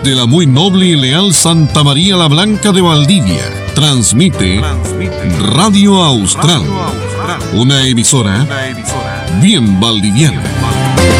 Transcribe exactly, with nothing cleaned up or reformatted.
Desde la muy noble y leal Santa María la Blanca de Valdivia, transmite, transmite Radio Austral, una emisora bien valdiviana.